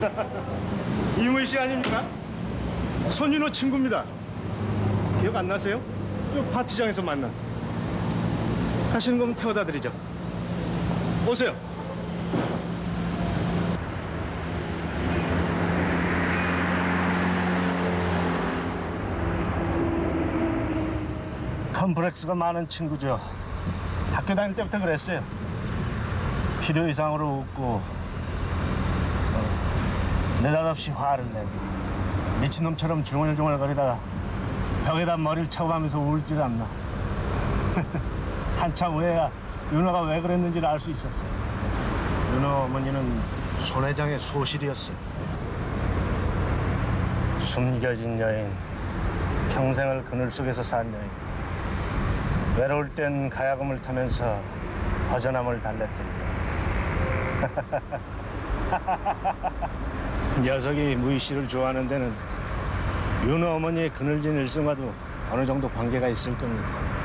이무희 씨 아닙니까? 손윤호 친구입니다. 기억 안 나세요? 저 파티장에서 만난. 가시는 거면 태워다 드리죠. 오세요. 컴플렉스가 많은 친구죠. 학교 다닐 때부터 그랬어요. 필요 이상으로 웃고 느닷없이 화를 내고 미친놈처럼 중얼중얼거리다가 벽에다 머리를 쳐가면서 울질 않나. 한참 후에야 윤호가 왜 그랬는지를 알 수 있었어요. 윤호 어머니는 손 회장의 소실이었어요. 숨겨진 여인, 평생을 그늘 속에서 산 여인. 외로울 땐 가야금을 타면서 허전함을 달랬던 녀석이 무희 씨를 좋아하는 데는 윤호 어머니의 그늘진 일성과도 어느 정도 관계가 있을 겁니다.